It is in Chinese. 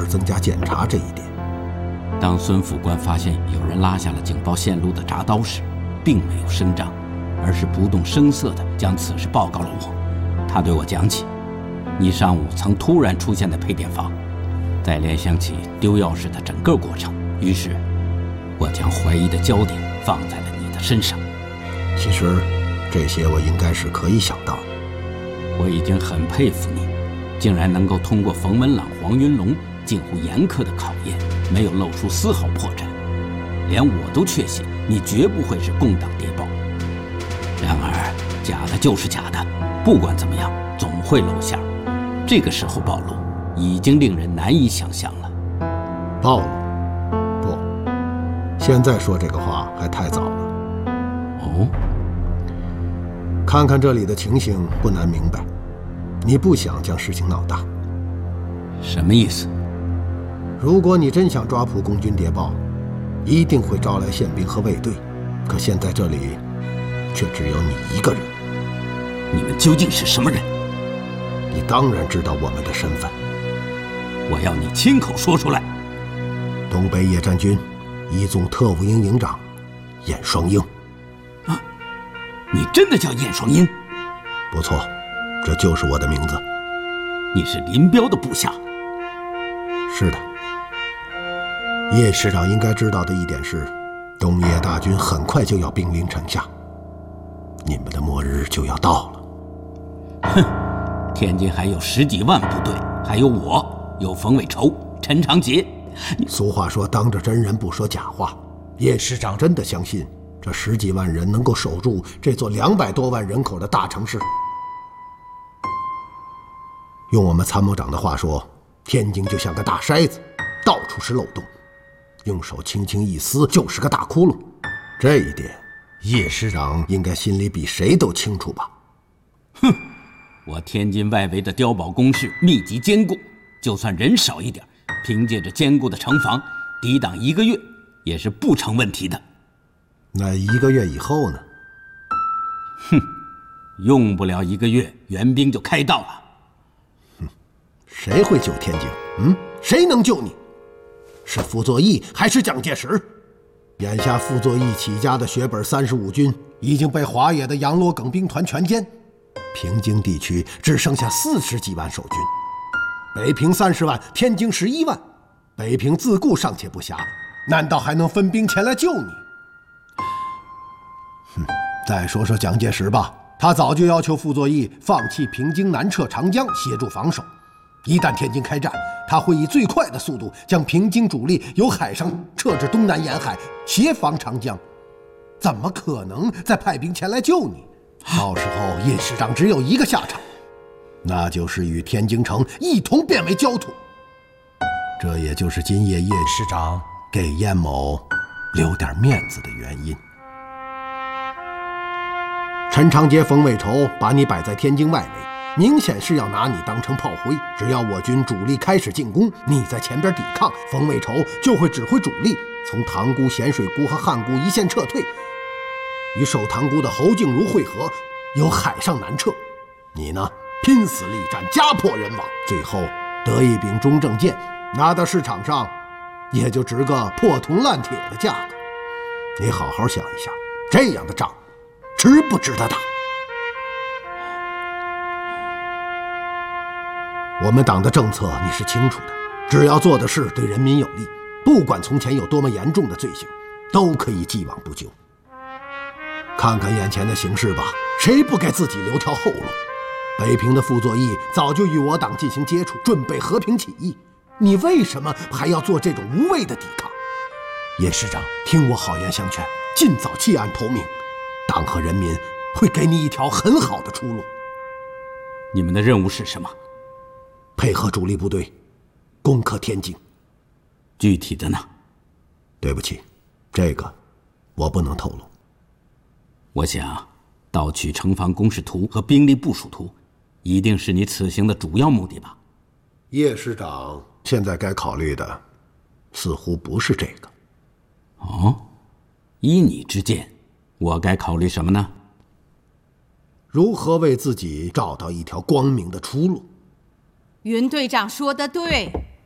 增加检查这一点。 当孙副官发现有人拉下了警报线路的铡刀时，并没有声张，而是不动声色地将此事报告了我。他对我讲起，你上午曾突然出现在配电房，再联想起丢钥匙的整个过程，于是我将怀疑的焦点放在了你的身上。 其实这些我应该是可以想到的。 我已经很佩服你，竟然能够通过冯文朗、黄云龙近乎严苛的考验，没有露出丝毫破绽，连我都确信你绝不会是共党谍报。然而假的就是假的，不管怎么样总会露馅。这个时候暴露已经令人难以想象了。 暴露？不，现在说这个话还太早了。 哦， 看看这里的情形，不难明白，你不想将事情闹大。 什么意思？ 如果你真想抓捕共军谍报，一定会招来宪兵和卫队，可现在这里却只有你一个人。 你们究竟是什么人？ 你当然知道我们的身份。 我要你亲口说出来。 东北野战军一纵特务营营长晏双鹰。 啊，你真的叫晏双鹰？ 不错，这就是我的名字。 你是林彪的部下？ 是的。叶师长应该知道的一点是，东野大军很快就要兵临城下，你们的末日就要到了。 哼，天津还有10几万部队，还有我，有冯伟筹、陈长捷。 俗话说当着真人不说假话，叶师长真的相信这10几万人能够守住这座200多万人口的大城市？用我们参谋长的话说，天津就像个大筛子，到处是漏洞，用手轻轻一撕就是个大窟窿。这一点叶师长应该心里比谁都清楚吧？ 哼，我天津外围的碉堡工事密集坚固，就算人少一点，凭借着坚固的城防，抵挡1个月也是不成问题的。 那1个月以后呢？ 哼，用不了1个月，援兵就开到了。 谁会救天津？谁能救你？是傅作义还是蒋介石？眼下傅作义起家的学本35军已经被华野的杨罗耿兵团全歼，平津地区只剩下40几万守军，北平30万，天津11万，北平自固尚且不暇，难道还能分兵前来救你？再说说蒋介石吧，他早就要求傅作义放弃平津南撤长江，协助防守。一旦天津开战，他会以最快的速度将平津主力由海上撤至东南沿海，协防长江。怎么可能再派兵前来救你？到时候叶师长只有一个下场，那就是与天津城一同变为焦土。这也就是今夜叶师长给晏某留点面子的原因。陈长捷、冯伟筹把你摆在天津外围，明显是要拿你当成炮灰。只要我军主力开始进攻，你在前边抵抗，冯伟筹就会指挥主力从塘沽、咸水沽和汉沽一线撤退，与守塘沽的侯静茹会合，由海上南撤。你呢，拼死力战，家破人亡，最后得一柄中正剑，拿到市场上也就值个破铜烂铁的价格。你好好想一想，这样的仗值不值得打？我们党的政策你是清楚的，只要做的事对人民有利，不管从前有多么严重的罪行，都可以既往不咎。看看眼前的形势吧，谁不给自己留条后路？北平的傅作义早就与我党进行接触，准备和平起义，你为什么还要做这种无谓的抵抗？叶师长，听我好言相劝，尽早弃暗投明，党和人民会给你一条很好的出路。 你们的任务是什么？ 配合主力部队攻克天津。 具体的呢？ 对不起，这个我不能透露。 我想盗取城防工事图和兵力部署图一定是你此行的主要目的吧？ 叶师长现在该考虑的似乎不是这个。 哦，依你之见，我该考虑什么呢？ 如何为自己找到一条光明的出路？ 云队长说得对，